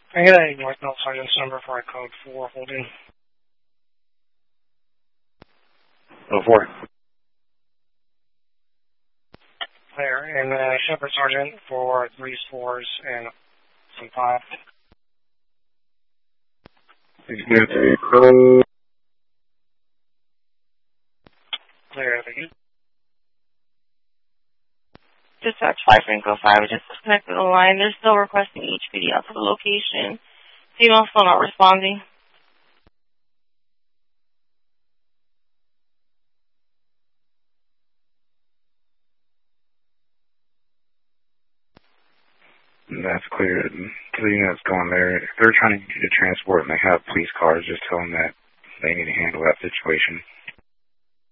I get a North Mill Sergeant's number for a code 4 holding. Oh, 4. There, and Shepherd Sergeant for 3s, 4s, and some 5. Clear, thank you. Dispatch 5 Franco 5 just disconnected the line. They're still requesting HPD out to the location. Female still not responding. That's clear. To the units going there, if they're trying to get you to transport and they have police cars, just tell them that they need to handle that situation.